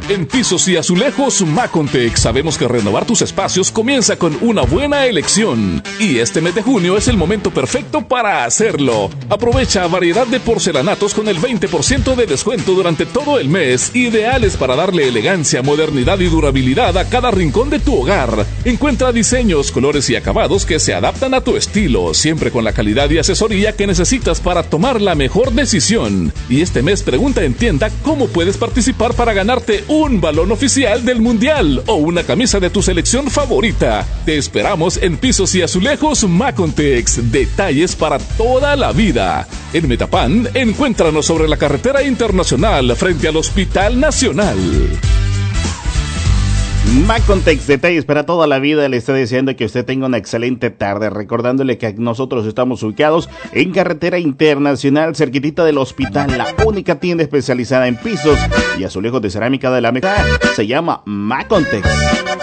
En Pisos y Azulejos Macontec sabemos que renovar tus espacios comienza con una buena elección. Y este mes de junio es el momento perfecto para hacerlo. Aprovecha variedad de porcelanatos con el 20% de descuento durante todo el mes, ideales para darle elegancia, modernidad y durabilidad a cada rincón de tu hogar. Encuentra diseños, colores y acabados que se adaptan a tu estilo, siempre con la calidad y asesoría que necesitas para tomar la mejor decisión. Y este mes pregunta en tienda cómo puedes participar para ganarte un balón oficial del Mundial o una camisa de tu selección favorita. Te esperamos en Pisos y Azulejos Macontex. Detalles para toda la vida. En Metapan, encuéntranos sobre la carretera internacional frente al Hospital Nacional. Macontex, detalles para toda la vida. Le está deseando que usted tenga una excelente tarde, recordándole que nosotros estamos ubicados en carretera internacional, cerquitita del hospital. La única tienda especializada en pisos y azulejos de cerámica de la Meca se llama Macontex.